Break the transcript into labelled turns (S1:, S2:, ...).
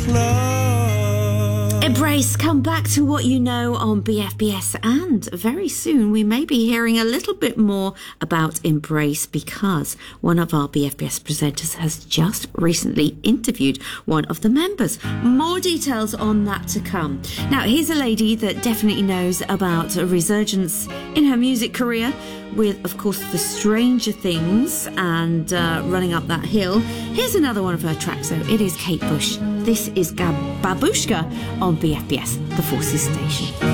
S1: Embrace, come back to what you know on BFBS, and very soon we may be hearing a little bit more about Embrace because one of our BFBS presenters has just recently interviewed one of the members. More details on that to come. Now, here's a lady that definitely knows about a resurgence in her music career with, of course, the Stranger Things and Running Up That Hill. Here's another one of her tracks, though. It is Kate Bush. This is Babushka on BFBS, the Forces Station.